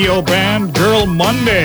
EO Band, Girl Monday.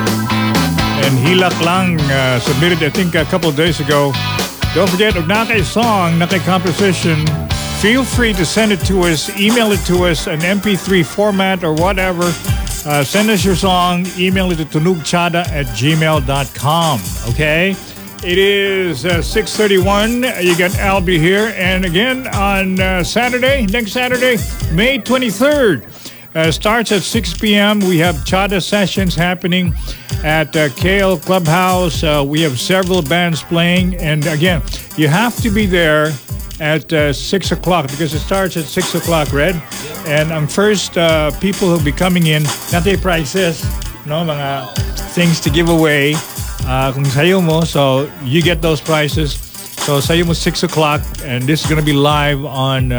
And Hilak Lang submitted, I think, a couple of days ago. Don't forget, Nake song, Nake composition. Feel free to send it to us, email it to us, an MP3 format or whatever. Send us your song, email it to tunugchada@gmail.com. Okay? It is 6:31. You got Albie here. And again, on Saturday, next Saturday, May 23rd, starts at 6 p.m. We have Chada sessions happening at KL Clubhouse. We have several bands playing. And again, you have to be there at 6 o'clock because it starts at 6 o'clock, Red. And first, people who'll be coming in, natin prices, no, mga things to give away. Kung sayo mo, so you get those prices. So sayo mo 6 o'clock, and this is going to be live on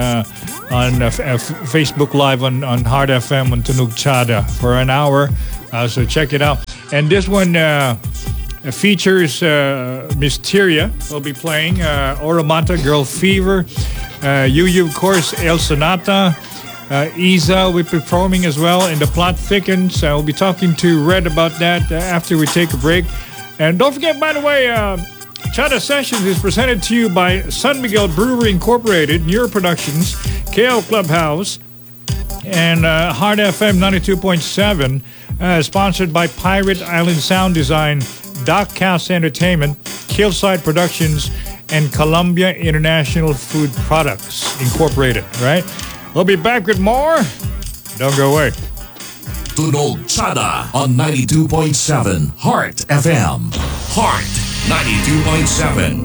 Facebook Live on Heart FM on Tunog Chada for an hour. So check it out. And this one features Mysteria will be playing, Oromanta, Girl Fever, Yu, of course, El Sonata, Isa will be performing as well, and The Plot Thickens. We'll be talking to Red about that after we take a break. And don't forget, by the way, Chada Sessions is presented to you by San Miguel Brewery Incorporated, Newer Productions, KL Clubhouse, and Heart FM 92.7, sponsored by Pirate Island Sound Design, Dockcast Entertainment, Killside Productions, and Columbia International Food Products Incorporated, right? We'll be back with more. Don't go away. Tunog Chada on 92.7 Heart FM. Heart 92.7.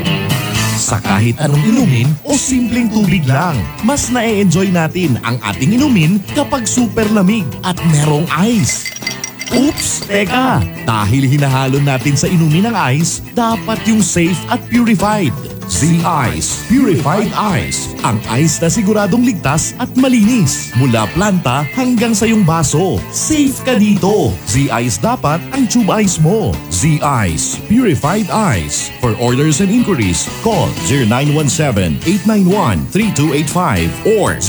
Sa kahit anong inumin o simpleng tubig lang, mas na-enjoy natin ang ating inumin kapag super lamig at merong ice. Oops! Teka! Dahil hinahalo natin sa inumin ng ice, dapat yung safe at purified. Z-Ice Purified Ice. Ang ice na siguradong ligtas at malinis. Mula planta hanggang sa iyong baso. Safe ka dito. Z-Ice dapat ang tube ice mo. Z-Ice Purified Ice. For orders and inquiries, call 0917-891-3285 or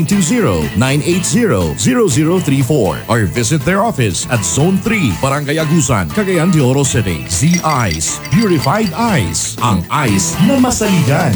0920-980-0034 or visit their office at Zone 3, Barangay Agusan, Cagayan de Oro City. Z-Ice Purified Ice. Ang ice na masaligan.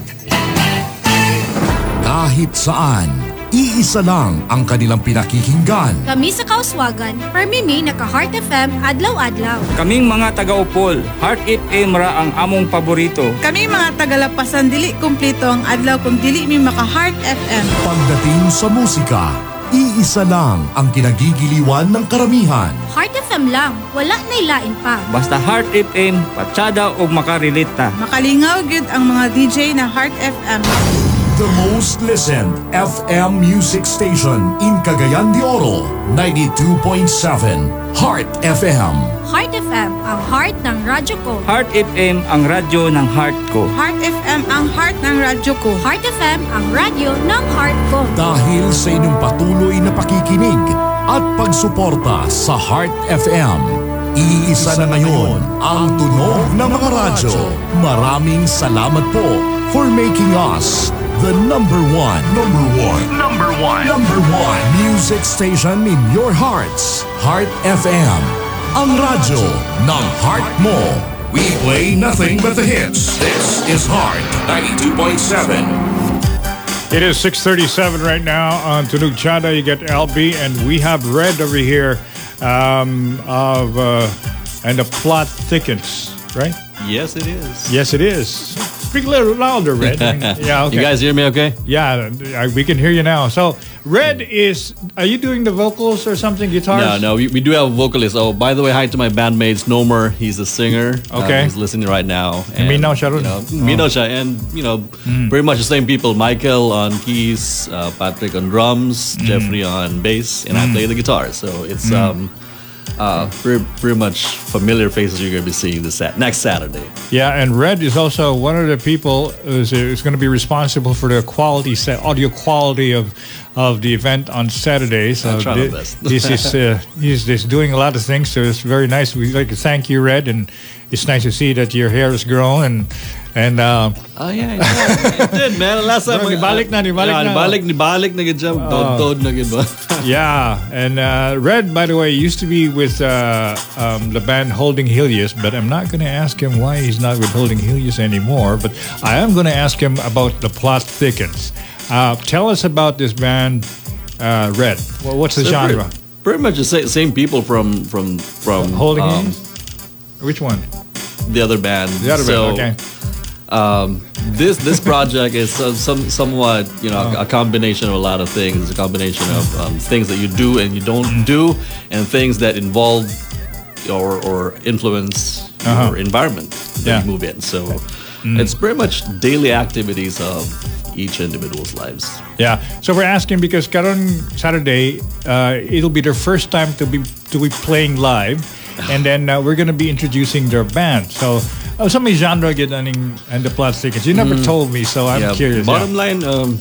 Kahit saan, iisa lang ang kanilang pinakikinggan. Kami sa Kauswagan, permimi naka Heart FM adlaw-adlaw. Kaming mga taga-Upol, Heart FM ra ang among paborito. Kami mga taga-Lapasan, dili kumpleto ang adlaw kung dili mi maka Heart FM. Pagdating sa musika, iisa lang ang kinagigiliwan ng karamihan. Heart FM lang, wala na ilain pa. Basta Heart FM, patsada o makarelate ta. Makalingaw gyud ang mga DJ na Heart FM. The most listened FM music station in Cagayan de Oro, 92.7 Heart FM. Heart FM, ang heart ng radyo ko. Heart FM, ang radyo ng heart ko. Heart FM, ang heart ng radyo ko. Heart FM, ang radyo ng heart ko. Dahil sa inyong patuloy na pakikinig at pagsuporta sa Heart FM, iisa na ngayon ang tunog ng mga radyo. Maraming salamat po for making us the number one music station in your hearts. Heart FM, ang radyo ng heart mo. We play nothing but the hits. This is Heart 92.7. It is 6:37 right now on Tunog Chada. You get LB, and we have Red over here and the plot thickens, right? Yes, it is. Yes, it is. Speak a little louder, Red. Yeah, okay. You guys hear me okay? Yeah, we can hear you now. So, Red are you doing the vocals or something, guitars? No, we do have a vocalist. Oh, by the way, hi to my bandmates, Nomer. He's the singer. Okay. He's listening right now. And Minaw siya rin. Minaw siya. And, pretty much the same people. Michael on keys, Patrick on drums, Jeffrey on bass, and I play the guitar. So, it's pretty much familiar faces you're going to be seeing next Saturday. Yeah, and Red is also one of the people who's going to be responsible for the audio quality of the event on Saturday. So I'll try my best. He's doing a lot of things, so it's very nice. We'd like to thank you, Red, and it's nice to see that your hair has grown and Oh yeah, it did, man. Last time, Nibalik na. nibalik na gid siya. Tod na gid ba? Yeah, and Red, by the way, used to be with the band Holding Helios, but I'm not going to ask him why he's not with Holding Helios anymore. But I am going to ask him about The Plot Thickens. Tell us about this band, Red. Well, what's the genre? Pretty much the same people from Holding Helios? Which one? the other band. The other band, okay. This project is somewhat, a combination of a lot of things. It's a combination of things that you do and you don't do, and things that involve or influence your environment that you move in. So it's pretty much daily activities of each individual's lives. Yeah. So we're asking because karon Saturday, it'll be their first time to be playing live, and then we're gonna be introducing their band. So. Some genre get and the Plot Thickens. You never told me, so I'm curious. Bottom line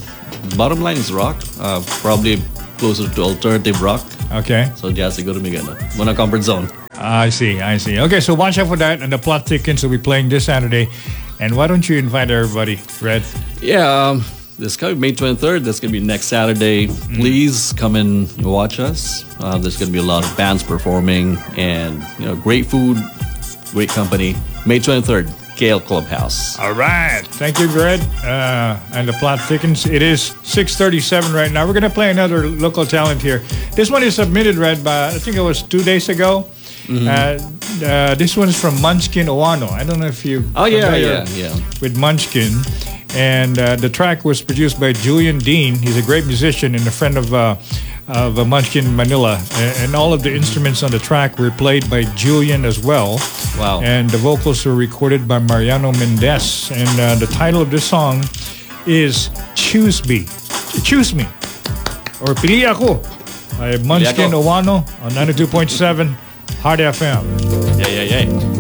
is rock. Probably closer to alternative rock. Okay. So just siguro may gana. Muna comfort zone. I see. Okay, so watch out for that. And the Plot Thickens will be playing this Saturday. And why don't you invite everybody, Red? Yeah, this coming May 23rd. That's gonna be next Saturday. Please come and watch us. There's gonna be a lot of bands performing, and great food, great company. May 23rd, Kale Clubhouse. All right. Thank you, Red. And the Plot Thickens. It is 6:37 right now. We're going to play another local talent here. This one is submitted, Red, by, I think it was 2 days ago. This one is from Munchkin Owano. I don't know if you with Munchkin. And the track was produced by Julian Dean. He's a great musician and a friend of Munchkin Manila. And all of the instruments on the track were played by Julian as well. Wow. And the vocals were recorded by Mariano Mendez. And the title of this song is Choose Me. Or Pili Ako by Munchkin Owano on 92.7 Heart FM. Yeah.